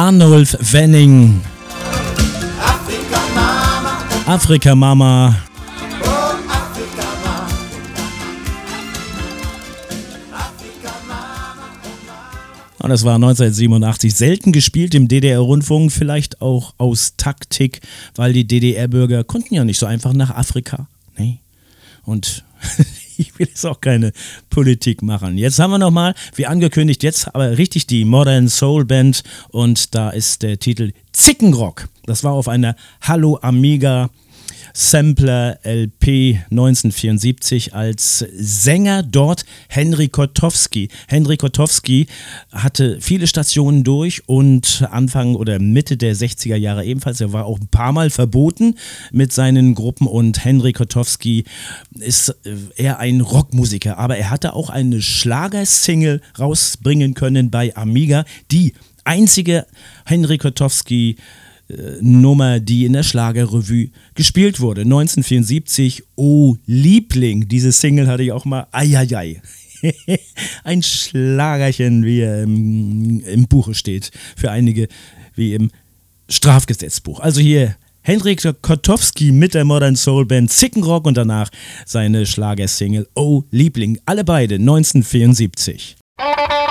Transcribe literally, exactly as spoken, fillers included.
Arnulf Wenning. Afrika Mama. Afrika Mama. Oh, Afrika Mama. Afrika Mama. Und das war neunzehnhundertsiebenundachtzig. Selten gespielt im D D R-Rundfunk, vielleicht auch aus Taktik, weil die D D R-Bürger konnten ja nicht so einfach nach Afrika. Nee. Und ich will jetzt auch keine Politik machen. Jetzt haben wir nochmal, wie angekündigt, jetzt aber richtig die Modern Soul Band und da ist der Titel Zickenrock. Das war auf einer Hallo Amiga Sampler L P neunzehnhundertvierundsiebzig, als Sänger dort Henry Kotowski. Henry Kotowski hatte viele Stationen durch und Anfang oder Mitte der sechziger Jahre ebenfalls. Er war auch ein paar Mal verboten mit seinen Gruppen und Henry Kotowski ist eher ein Rockmusiker, aber er hatte auch eine Schlagersingle rausbringen können bei Amiga, die einzige Henry Kotowski Nummer, die in der Schlagerrevue gespielt wurde. neunzehnhundertvierundsiebzig, Oh Liebling, diese Single hatte ich auch mal, eieiei. Ein Schlagerchen, wie er im, im Buche steht, für einige wie im Strafgesetzbuch. Also hier Henry Kotowski mit der Modern Soul Band Zickenrock und danach seine Schlagersingle Oh Liebling. Alle beide neunzehnhundertvierundsiebzig.